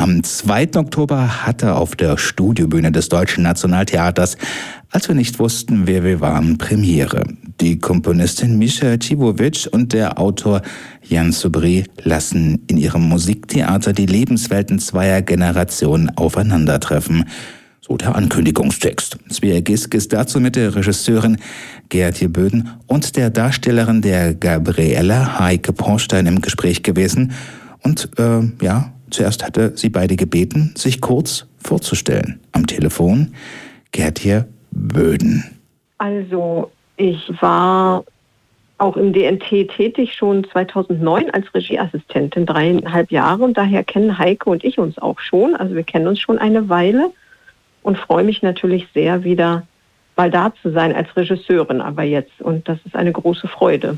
Am 2. Oktober hatte auf der Studiobühne des Deutschen Nationaltheaters Als wir nicht wussten, wer wir waren, Premiere. Die Komponistin Mischa Tibowitsch und der Autor Jan Soubry lassen in ihrem Musiktheater die Lebenswelten zweier Generationen aufeinandertreffen. So der Ankündigungstext. Svea Gisk ist dazu mit der Regisseurin Gertje Böden und der Darstellerin der Gabriella, Heike Porstein, im Gespräch gewesen. Und zuerst hatte sie beide gebeten, sich kurz vorzustellen. Am Telefon Gertje Böden. Also ich war auch im DNT tätig, schon 2009 als Regieassistentin, 3,5 Jahre. Und daher kennen Heike und ich uns auch schon. Also wir kennen uns schon eine Weile und freue mich natürlich sehr, wieder mal da zu sein als Regisseurin. Aber jetzt, und das ist eine große Freude.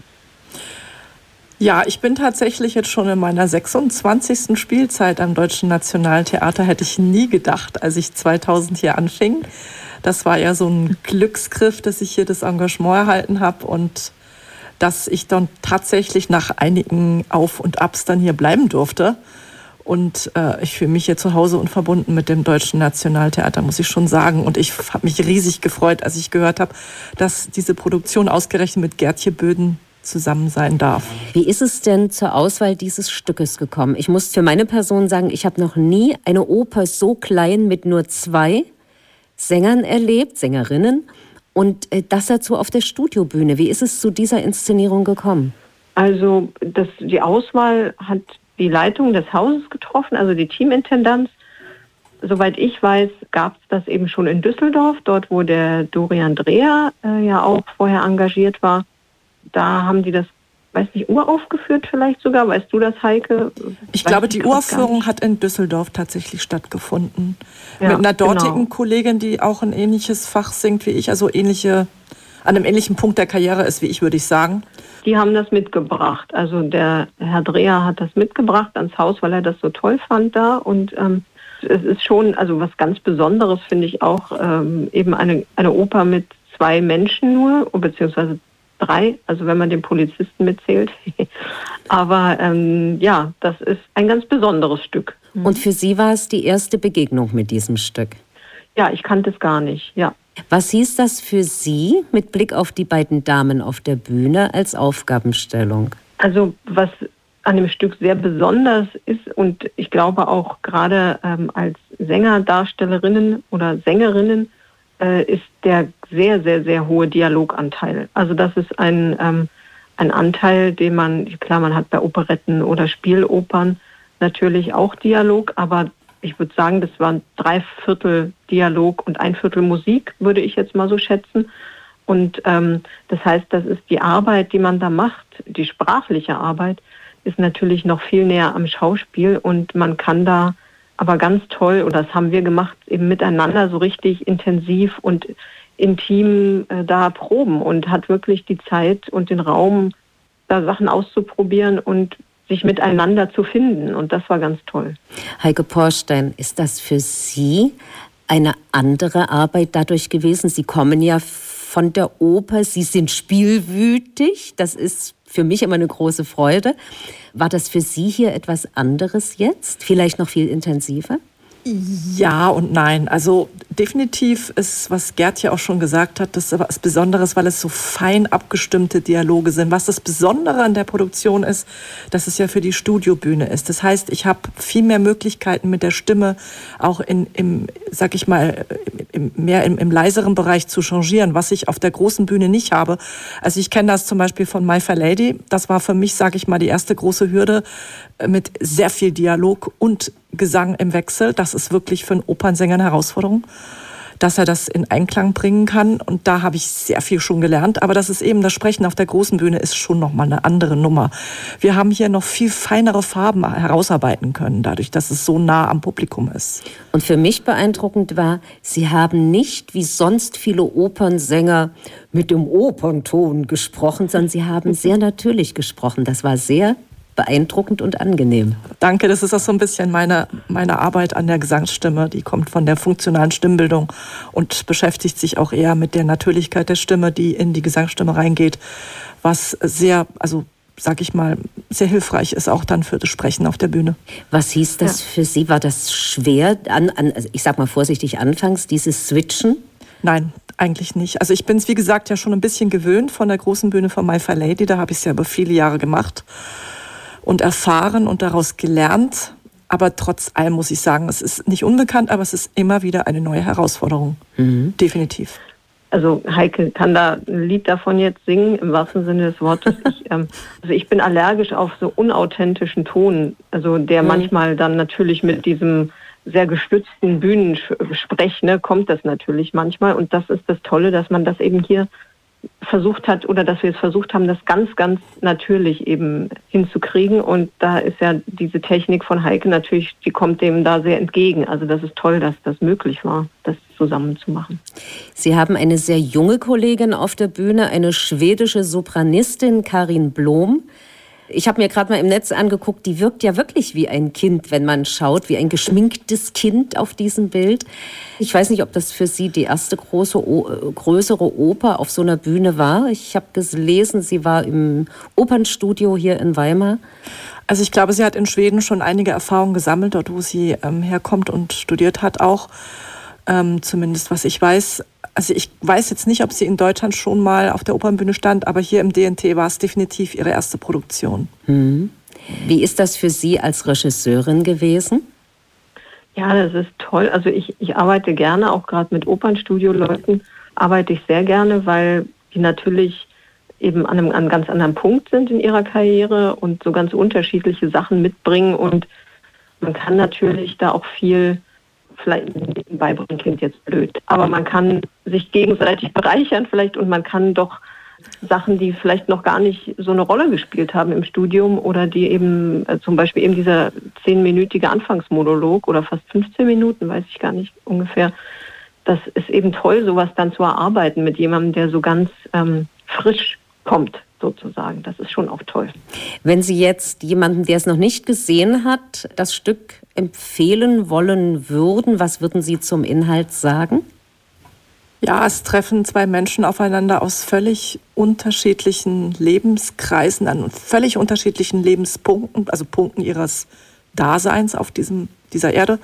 Ja, ich bin tatsächlich jetzt schon in meiner 26. Spielzeit am Deutschen Nationaltheater. Hätte ich nie gedacht, als ich 2000 hier anfing. Das war ja so ein Glücksgriff, dass ich hier das Engagement erhalten habe und dass ich dann tatsächlich nach einigen Auf und Abs dann hier bleiben durfte. Und ich fühle mich hier zu Hause und verbunden mit dem Deutschen Nationaltheater, muss ich schon sagen. Und ich habe mich riesig gefreut, als ich gehört habe, dass diese Produktion ausgerechnet mit Gertje Böden zusammen sein darf. Wie ist es denn zur Auswahl dieses Stückes gekommen? Ich muss für meine Person sagen, ich habe noch nie eine Oper so klein mit nur 2 Sängern erlebt, Sängerinnen, und das dazu auf der Studiobühne. Wie ist es zu dieser Inszenierung gekommen? Also die Auswahl hat die Leitung des Hauses getroffen, also die Teamintendanz. Soweit ich weiß, gab es das eben schon in Düsseldorf, dort wo der Dorian Dreher ja auch vorher engagiert war. Da haben die das, weiß nicht, uraufgeführt vielleicht sogar. Weißt du das, Heike? Ich glaube, die Uraufführung hat in Düsseldorf tatsächlich stattgefunden. Ja, mit einer dortigen Kollegin, die auch ein ähnliches Fach singt wie ich, also an einem ähnlichen Punkt der Karriere ist wie ich, würde ich sagen. Die haben das mitgebracht. Also der Herr Dreher hat das mitgebracht ans Haus, weil er das so toll fand da. Und es ist schon, also was ganz Besonderes finde ich auch, eben eine Oper mit 2 Menschen nur, beziehungsweise 3, also wenn man den Polizisten mitzählt. Aber das ist ein ganz besonderes Stück. Und für Sie war es die erste Begegnung mit diesem Stück? Ja, ich kannte es gar nicht, ja. Was hieß das für Sie mit Blick auf die beiden Damen auf der Bühne als Aufgabenstellung? Also was an dem Stück sehr besonders ist und ich glaube auch gerade als Sänger, Darstellerinnen oder Sängerinnen ist der sehr, sehr, sehr hohe Dialoganteil. Also das ist ein Anteil, den man hat bei Operetten oder Spielopern natürlich auch Dialog, aber ich würde sagen, das waren 3/4 Dialog und 1/4 Musik, würde ich jetzt mal so schätzen. Und das heißt, das ist die Arbeit, die man da macht, die sprachliche Arbeit, ist natürlich noch viel näher am Schauspiel und man kann da aber ganz toll, oder das haben wir gemacht, eben miteinander so richtig intensiv und intim da proben und hat wirklich die Zeit und den Raum, da Sachen auszuprobieren und sich miteinander zu finden. Und das war ganz toll. Heike Porstein, ist das für Sie eine andere Arbeit dadurch gewesen? Sie kommen ja von der Oper, Sie sind spielwütig. Das ist für mich immer eine große Freude. War das für Sie hier etwas anderes jetzt? Vielleicht noch viel intensiver? Ja und nein. Also definitiv ist, was Gerd ja auch schon gesagt hat, das ist was Besonderes, weil es so fein abgestimmte Dialoge sind. Was das Besondere an der Produktion ist, dass es ja für die Studiobühne ist. Das heißt, ich habe viel mehr Möglichkeiten mit der Stimme auch im leiseren Bereich zu changieren, was ich auf der großen Bühne nicht habe. Also ich kenne das zum Beispiel von My Fair Lady. Das war für mich, sage ich mal, die erste große Hürde mit sehr viel Dialog und Gesang im Wechsel. Das ist wirklich für einen Opernsänger eine Herausforderung, dass er das in Einklang bringen kann. Und da habe ich sehr viel schon gelernt. Aber das ist eben, das Sprechen auf der großen Bühne ist schon nochmal eine andere Nummer. Wir haben hier noch viel feinere Farben herausarbeiten können, dadurch, dass es so nah am Publikum ist. Und für mich beeindruckend war, Sie haben nicht wie sonst viele Opernsänger mit dem Opernton gesprochen, sondern Sie haben sehr natürlich gesprochen. Das war sehr beeindruckend und angenehm. Danke, das ist auch so ein bisschen meine Arbeit an der Gesangsstimme. Die kommt von der funktionalen Stimmbildung und beschäftigt sich auch eher mit der Natürlichkeit der Stimme, die in die Gesangsstimme reingeht, was sehr, also sag ich mal, sehr hilfreich ist auch dann für das Sprechen auf der Bühne. Was hieß das für Sie? War das schwer, also ich sag mal vorsichtig anfangs, dieses Switchen? Nein, eigentlich nicht. Also ich bin es, wie gesagt, ja schon ein bisschen gewöhnt von der großen Bühne von My Fair Lady. Da habe ich es ja über viele Jahre gemacht und erfahren und daraus gelernt. Aber trotz allem muss ich sagen, es ist nicht unbekannt, aber es ist immer wieder eine neue Herausforderung. Definitiv. Also Heike kann da ein Lied davon jetzt singen, im wahrsten Sinne des Wortes. Ich bin allergisch auf so unauthentischen Ton, also der manchmal dann natürlich mit diesem sehr gestützten Bühnensprech, ne, kommt das natürlich manchmal. Und das ist das Tolle, dass man das eben hier versucht hat oder dass wir es versucht haben, das ganz, ganz natürlich eben hinzukriegen. Und da ist ja diese Technik von Heike natürlich, die kommt dem da sehr entgegen. Also das ist toll, dass das möglich war, das zusammen zu machen. Sie haben eine sehr junge Kollegin auf der Bühne, eine schwedische Sopranistin, Karin Blom. Ich habe mir gerade mal im Netz angeguckt, die wirkt ja wirklich wie ein Kind, wenn man schaut, wie ein geschminktes Kind auf diesem Bild. Ich weiß nicht, ob das für Sie die erste größere Oper auf so einer Bühne war. Ich habe gelesen, sie war im Opernstudio hier in Weimar. Also ich glaube, sie hat in Schweden schon einige Erfahrungen gesammelt, dort wo sie herkommt und studiert hat auch. Zumindest was ich weiß. Also ich weiß jetzt nicht, ob sie in Deutschland schon mal auf der Opernbühne stand, aber hier im DNT war es definitiv ihre erste Produktion. Wie ist das für Sie als Regisseurin gewesen? Ja, das ist toll. Also ich arbeite gerne, auch gerade mit Opernstudio-Leuten arbeite ich sehr gerne, weil die natürlich eben an einem ganz anderen Punkt sind in ihrer Karriere und so ganz unterschiedliche Sachen mitbringen. Und man kann natürlich da auch viel vielleicht beibringen, klingt jetzt blöd, aber man kann sich gegenseitig bereichern vielleicht und man kann doch Sachen, die vielleicht noch gar nicht so eine Rolle gespielt haben im Studium oder die eben zum Beispiel eben dieser 10-minütige Anfangsmonolog oder fast 15 Minuten, weiß ich gar nicht ungefähr. Das ist eben toll, sowas dann zu erarbeiten mit jemandem, der so ganz frisch kommt, sozusagen. Das ist schon auch toll. Wenn Sie jetzt jemanden, der es noch nicht gesehen hat, das Stück empfehlen wollen würden, was würden Sie zum Inhalt sagen? Ja, es treffen zwei Menschen aufeinander aus völlig unterschiedlichen Lebenskreisen, an völlig unterschiedlichen Lebenspunkten, also Punkten ihres Daseins auf dieser Erde.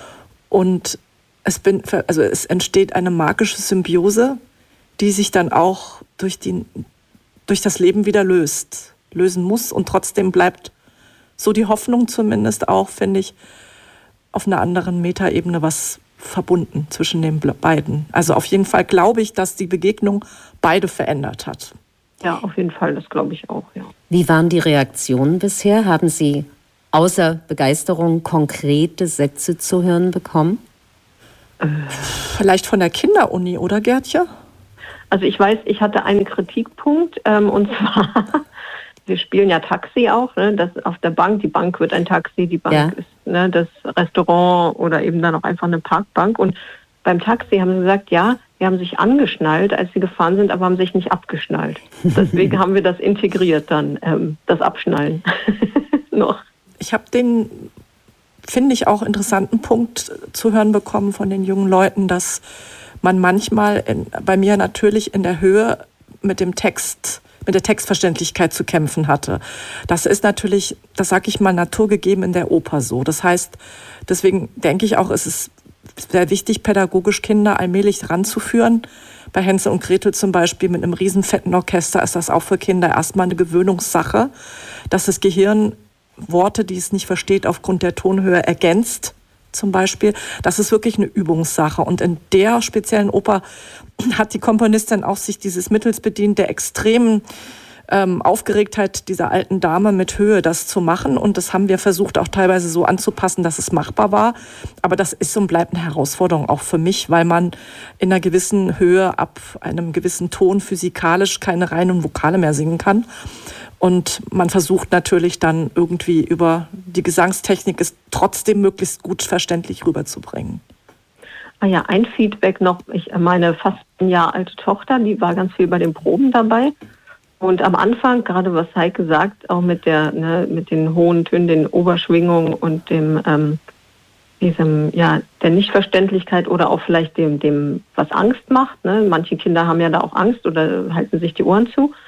Und es entsteht eine magische Symbiose, die sich dann auch durch das Leben wieder lösen muss. Und trotzdem bleibt so die Hoffnung zumindest auch, finde ich, auf einer anderen Metaebene was verbunden zwischen den beiden. Also auf jeden Fall glaube ich, dass die Begegnung beide verändert hat. Ja, auf jeden Fall, das glaube ich auch, ja. Wie waren die Reaktionen bisher? Haben Sie außer Begeisterung konkrete Sätze zu hören bekommen? Vielleicht von der Kinderuni, oder Gertje? Also ich weiß, ich hatte einen Kritikpunkt, und zwar, wir spielen ja Taxi auch, ne, das auf der Bank, die Bank wird ein Taxi, die Bank ist das Restaurant oder eben dann auch einfach eine Parkbank. Und beim Taxi haben sie gesagt, ja, die haben sich angeschnallt, als sie gefahren sind, aber haben sich nicht abgeschnallt. Deswegen haben wir das integriert dann, das Abschnallen noch. Ich habe den, finde ich, auch interessanten Punkt zu hören bekommen von den jungen Leuten, dass man manchmal bei mir natürlich in der Höhe mit der Textverständlichkeit zu kämpfen hatte. Das ist natürlich, das sage ich mal, naturgegeben in der Oper so. Das heißt, deswegen denke ich auch, es ist sehr wichtig, pädagogisch Kinder allmählich ranzuführen. Bei Hänsel und Gretel zum Beispiel mit einem riesen fetten Orchester ist das auch für Kinder erstmal eine Gewöhnungssache, dass das Gehirn Worte, die es nicht versteht, aufgrund der Tonhöhe ergänzt. Zum Beispiel, das ist wirklich eine Übungssache. Und in der speziellen Oper hat die Komponistin auch sich dieses Mittels bedient, der extremen Aufgeregtheit dieser alten Dame mit Höhe das zu machen. Und das haben wir versucht auch teilweise so anzupassen, dass es machbar war. Aber das ist und bleibt eine Herausforderung auch für mich, weil man in einer gewissen Höhe ab einem gewissen Ton physikalisch keine reinen Vokale mehr singen kann. Und man versucht natürlich dann irgendwie über die Gesangstechnik es trotzdem möglichst gut verständlich rüberzubringen. Ah ja, ein Feedback noch. Meine fast ein Jahr alte Tochter, die war ganz viel bei den Proben dabei. Und am Anfang, gerade was Heike sagt, auch mit mit den hohen Tönen, den Oberschwingungen und der Nichtverständlichkeit oder auch vielleicht dem, was Angst macht. Ne? Manche Kinder haben ja da auch Angst oder halten sich die Ohren zu.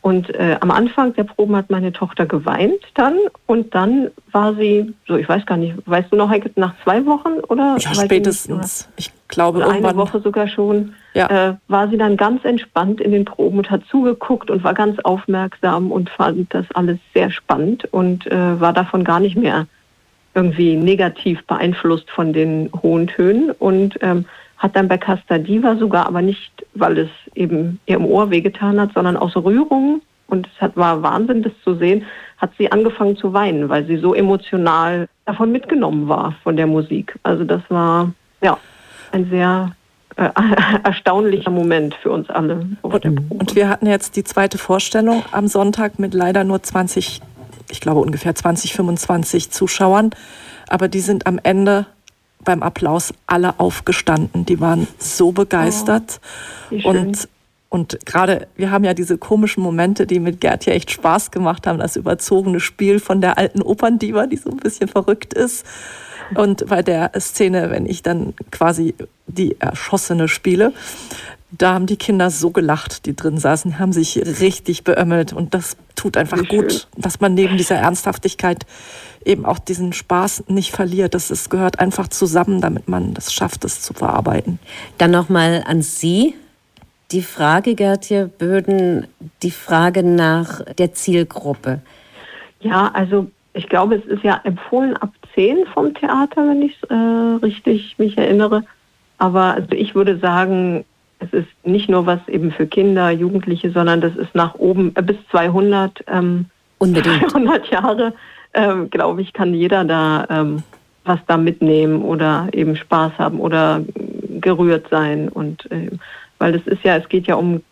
Und am Anfang der Proben hat meine Tochter geweint dann und dann war sie, so ich weiß gar nicht, weißt du noch, Heike, nach 2 Wochen oder? Ja, spätestens. Ich glaube oder irgendwann. Eine Woche sogar schon. Ja. War sie dann ganz entspannt in den Proben und hat zugeguckt und war ganz aufmerksam und fand das alles sehr spannend und war davon gar nicht mehr irgendwie negativ beeinflusst von den hohen Tönen und hat dann bei Casta Diva sogar, aber nicht, weil es eben ihr im Ohr wehgetan hat, sondern aus Rührung, und es war Wahnsinn, das zu sehen, hat sie angefangen zu weinen, weil sie so emotional davon mitgenommen war, von der Musik. Also das war ja ein sehr erstaunlicher Moment für uns alle. Und wir hatten jetzt die zweite Vorstellung am Sonntag mit leider nur 20, ich glaube ungefähr 25 Zuschauern, aber die sind am Ende beim Applaus alle aufgestanden. Die waren so begeistert. Und gerade, wir haben ja diese komischen Momente, die mit Gerd ja echt Spaß gemacht haben, das überzogene Spiel von der alten Operndiva, die so ein bisschen verrückt ist. Und bei der Szene, wenn ich dann quasi die Erschossene spiele, da haben die Kinder so gelacht, die drin saßen, haben sich richtig beömmelt. Und das tut einfach gut, dass man neben dieser Ernsthaftigkeit eben auch diesen Spaß nicht verliert. Das gehört einfach zusammen, damit man das schafft, das zu verarbeiten. Dann nochmal an Sie die Frage, Gertje Böden, die Frage nach der Zielgruppe. Ja, also ich glaube, es ist ja empfohlen ab 10 vom Theater, wenn ich richtig mich erinnere. Aber also ich würde sagen, es ist nicht nur was eben für Kinder, Jugendliche, sondern das ist nach oben bis 200, 200 Jahre, glaube ich, kann jeder da was da mitnehmen oder eben Spaß haben oder gerührt sein. Und weil es geht ja um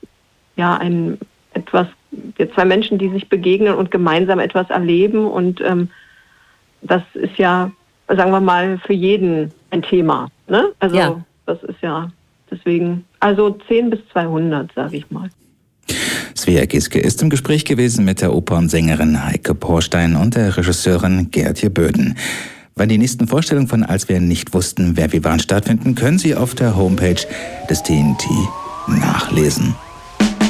zwei Menschen, die sich begegnen und gemeinsam etwas erleben. Und das ist ja, sagen wir mal, für jeden ein Thema. Ne? Also das ist ja deswegen, also 10 bis 200, sage ich mal. Svea Giske ist im Gespräch gewesen mit der Opernsängerin Heike Porstein und der Regisseurin Gertje Böden. Wann die nächsten Vorstellungen von Als wir nicht wussten, wer wir waren stattfinden, können Sie auf der Homepage des TNT nachlesen.